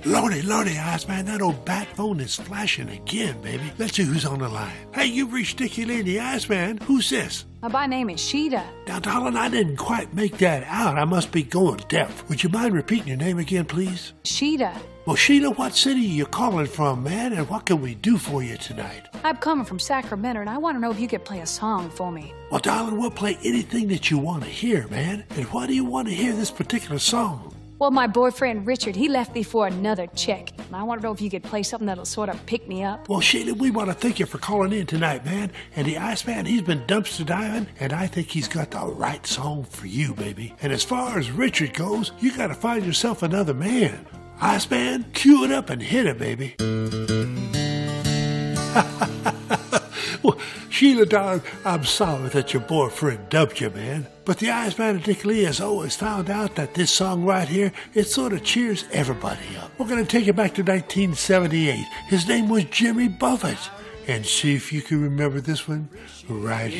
Lordy, Lordy, Iceman, that old bat phone is flashing again, baby. Let's see who's on the line. Hey, you've reached Dickie Lady, Iceman. Who's this? My name is Sheeta. Now, darling, I didn't quite make that out. I must be going deaf. Would you mind repeating your name again, please? Sheeta. Well, Sheila, what city are you calling from, man, and what can we do for you tonight? I'm coming from Sacramento, and I want to know if you could play a song for me. Well, darling, we'll play anything that you want to hear, man. And why do you want to hear this particular song? Well, my boyfriend Richard, he left me for another chick. And I want to know if you could play something that'll sort of pick me up. Well, Sheila, we want to thank you for calling in tonight, man. And the Iceman, he's been dumpster diving, and I think he's got the right song for you, baby. And as far as Richard goes, you got to find yourself another man. Iceman, cue it up and hit it, baby. Well, Sheila, darling, I'm sorry that your boyfriend dumped you, man. But the Iceman and Dick Lee has always found out that this song right here, it sort of cheers everybody up. We're going to take it back to 1978. His name was Jimmy Buffett. And see if you can remember this one right here.